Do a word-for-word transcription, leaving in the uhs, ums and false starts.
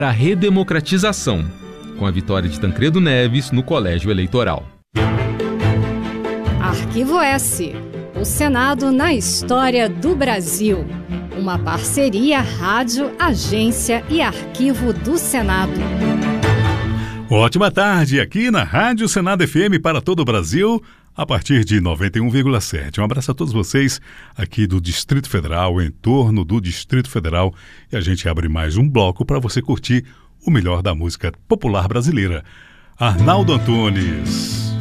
A redemocratização, com a vitória de Tancredo Neves no Colégio Eleitoral. Arquivo S, o Senado na história do Brasil. Uma parceria Rádio, Agência e Arquivo do Senado. Ótima tarde aqui na Rádio Senado F M para todo o Brasil, a partir de noventa e um vírgula sete. Um abraço a todos vocês aqui do Distrito Federal, em torno do Distrito Federal. E a gente abre mais um bloco para você curtir o melhor da música popular brasileira. Arnaldo Antunes.